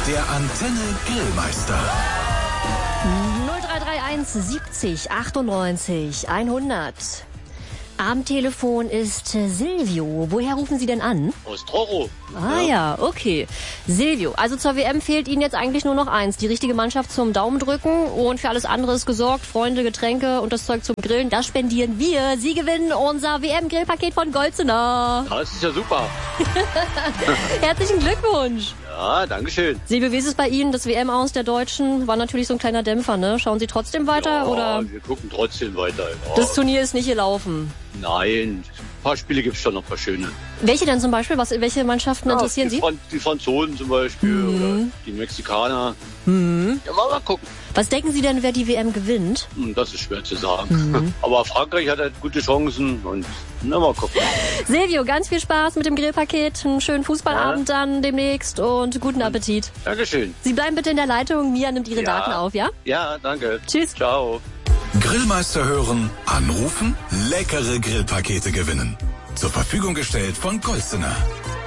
Der Antenne Grillmeister. 0331 70 98 100. Am Telefon ist Silvio. Woher rufen Sie denn an? Aus Troro. Ah ja, okay. Silvio, also zur WM fehlt Ihnen jetzt eigentlich nur noch eins. Die richtige Mannschaft zum Daumen drücken und für alles andere ist gesorgt. Freunde, Getränke und das Zeug zum Grillen, das spendieren wir. Sie gewinnen unser WM-Grillpaket von Golzener. Das ist ja super. Herzlichen Glückwunsch. Ja, dankeschön. Silvio, wie ist es bei Ihnen? Das WM-Aus der Deutschen war natürlich so ein kleiner Dämpfer, ne? Schauen Sie trotzdem weiter, Ja, oder? wir gucken trotzdem weiter. Ja. Das Turnier ist nicht gelaufen. Nein, ein paar Spiele gibt's schon noch, ein paar schöne. Welche denn zum Beispiel? Welche Mannschaften interessieren Sie? Die Franzosen zum Beispiel oder die Mexikaner. Ja, mal gucken. Was denken Sie denn, wer die WM gewinnt? Das ist schwer zu sagen. Aber Frankreich hat halt gute Chancen und mal gucken. Silvio, ganz viel Spaß mit dem Grillpaket, einen schönen Fußballabend dann demnächst und guten Appetit. Dankeschön. Sie bleiben bitte in der Leitung, Mia nimmt Ihre Daten auf, ja? Ja, danke. Tschüss. Ciao. Grillmeister hören, anrufen, leckere Grillpakete gewinnen. Zur Verfügung gestellt von Golzener.